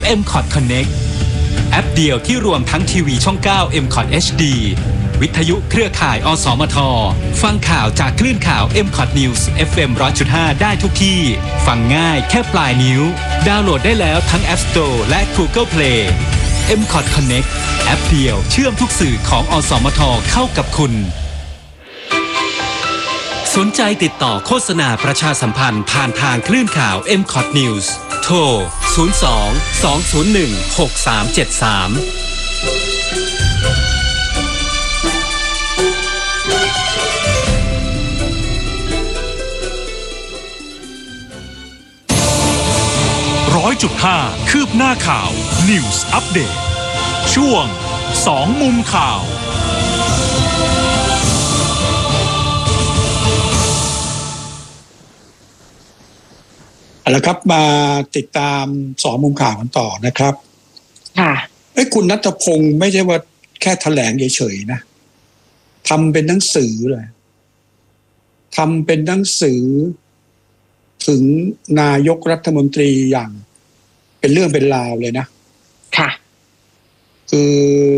MCOT Connect แอปเดียวที่รวมทั้งทีวีช่อง 9 MCOT HD วิทยุเครือข่ายอสมทฟังข่าวจากคลื่นข่าว MCOT News FM 100.5 ได้ทุกที่ฟังง่ายแค่ปลายนิ้วดาวน์โหลดได้แล้วทั้ง App Store และ Google Play MCOT Connect แอปเดียวเชื่อมทุกสื่อของอสมทเข้ากับคุณสนใจติดต่อโฆษณาประชาสัมพันธ์ผ่านทางคลื่นข่าว MCOT News โทร 100.5 คืบหน้าข่าว News Update ช่วง2มุมข่าวเอาละครับมาติดตาม2มุมข่าวกันต่อนะครับค่ะคุณณัฐพงศ์ไม่ใช่ว่าแค่แถลงเฉยๆนะทำเป็นหนังสือเลยทำเป็นหนังสือถึงนายกรัฐมนตรีอย่างเป็นเรื่องเป็นราวเลยนะค่ะคือ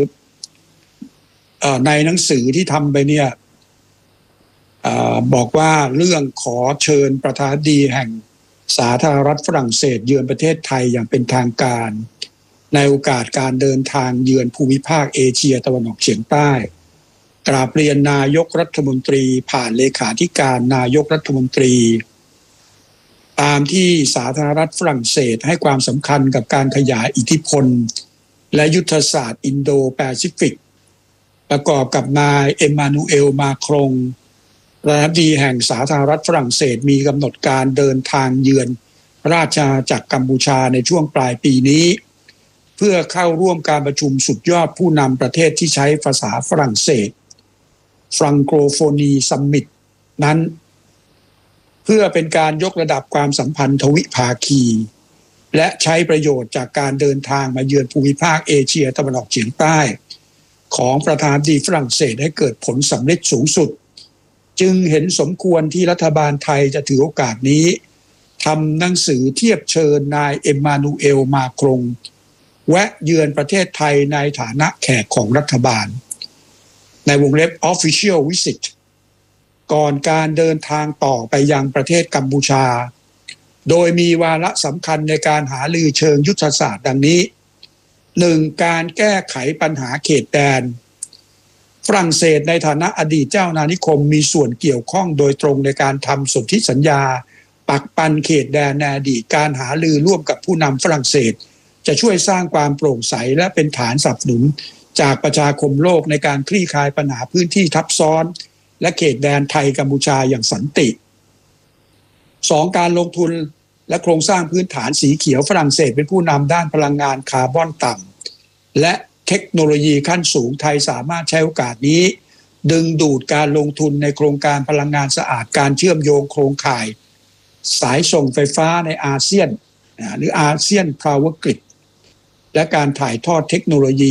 ในหนังสือที่ทำไปเนี่ยบอกว่าเรื่องขอเชิญประธานาธิบดีแห่งสาธารณรัฐฝรั่งเศสเยือนประเทศไทยอย่างเป็นทางการในโอกาสการเดินทางเยือนภูมิภาคเอเชียตะวันออกเฉียงใต้กราบเรียนนายกรัฐมนตรีผ่านเลขาธิการนายกรัฐมนตรีตามที่สาธารณรัฐฝรั่งเศสให้ความสำคัญกับการขยายอิทธิพลและยุทธศาสตร์อินโดแปซิฟิกประกอบกับนายเอ็มมานูเอลมาครงประธานาธิบดีแห่งสาธารณรัฐฝรั่งเศสมีกำหนดการเดินทางเยือนราชอาณาจักรกัมพูชาในช่วงปลายปีนี้เพื่อเข้าร่วมการประชุมสุดยอดผู้นำประเทศที่ใช้ภาษาฝรั่งเศสฟรังโกโฟนีซัมมิตนั้นเพื่อเป็นการยกระดับความสัมพันธ์ทวิภาคีและใช้ประโยชน์จากการเดินทางมาเยือนภูมิภาคเอเชียตะวันออกเฉียงใต้ของประธานาธิบดีฝรั่งเศสให้เกิดผลสำเร็จสูงสุดจึงเห็นสมควรที่รัฐบาลไทยจะถือโอกาสนี้ทำหนังสือเทียบเชิญนายเอ็มมานูเอลมาครงแวะเยือนประเทศไทยในฐานะแขกของรัฐบาลในวงเล็บ Official Visit ก่อนการเดินทางต่อไปยังประเทศกัมพูชาโดยมีวาระสำคัญในการหารือเชิงยุทธศาสตร์ดังนี้ 1. การแก้ไขปัญหาเขตแดนฝรั่งเศสในฐานะอดีตเจ้าอาณานิคมมีส่วนเกี่ยวข้องโดยตรงในการทำสนธิสัญญาปักปันเขตแดนในอดีตการหารือร่วมกับผู้นำฝรั่งเศสจะช่วยสร้างความโปร่งใสและเป็นฐานสนับสนุนจากประชาคมโลกในการคลี่คลายปัญหาพื้นที่ทับซ้อนและเขตแดนไทยกัมพูชาอย่างสันติ 2. การลงทุนและโครงสร้างพื้นฐานสีเขียวฝรั่งเศสเป็นผู้นำด้านพลังงานคาร์บอนต่ำและเทคโนโลยีขั้นสูงไทยสามารถใช้โอกาสนี้ดึงดูดการลงทุนในโครงการพลังงานสะอาดการเชื่อมโยงโครงข่ายสายส่งไฟฟ้าในอาเซียนหรืออาเซียนพาวเวอร์กริดและการถ่ายทอดเทคโนโลยี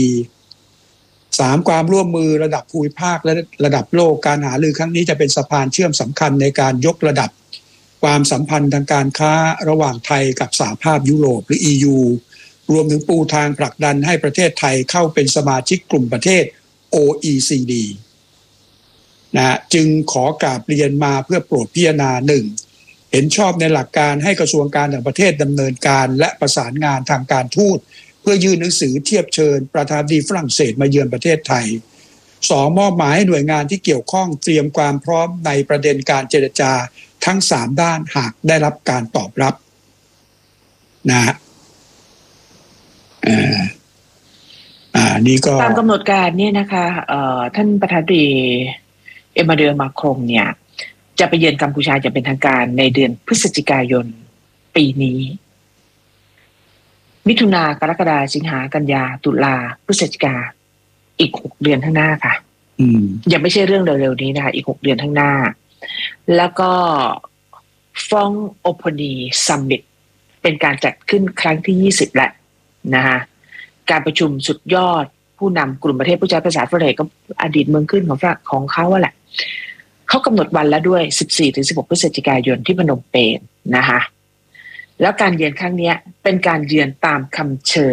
3. ความร่วมมือระดับภูมิภาคและระดับโลกการหารือครั้งนี้จะเป็นสะพานเชื่อมสำคัญในการยกระดับความสัมพันธ์ทางการค้าระหว่างไทยกับสหภาพยุโรปหรือ EU รวมถึงปูทางผลักดันให้ประเทศไทยเข้าเป็นสมาชิกกลุ่มประเทศ OECD จึงขอกราบเรียนมาเพื่อโปรดพิจารณา 1. เห็นชอบในหลักการให้กระทรวงการต่างประเทศดำเนินการและประสานงานทางการทูตเพื่อยื่นหนังสือเทียบเชิญประธานาธิบดีฝรั่งเศสมาเยือนประเทศไทย 2. มอบหมายให้หน่วยงานที่เกี่ยวข้องเตรียมความพร้อมในประเด็นการเจรจาทั้ง3ด้านหากได้รับการตอบรับนะนี่ก็ตามกำหนดการเนี่ยนะคะท่านประธานาธิบดีเอ็มมานูเอลมาครงเนี่ยจะไปเยือนกัมพูชาจะเป็นทางการในเดือนพฤศจิกายนปีนี้มิถุนากรกฎาสิงหากันยาตุลาพฤศจิกาอีก6เดือนข้างหน้าค่ะยังไม่ใช่เรื่องเร็วๆนี้นะคะอีก6เดือนข้างหน้าแล้วก็ฟองโอโพนีซัมมิตเป็นการจัดขึ้นครั้งที่20แล้วนะคะการประชุมสุดยอดผู้นำกลุ่มประเทศผู้ใช้ภาษาฝรั่งเศสก็อดีตเมืองขึ้นของเขาแหละเขากำหนดวันแล้วด้วย 14-16 พฤศจิกายนที่พนมเปญนะคะแล้วการเยือนครั้งนี้เป็นการเยือนตามคำเชิญ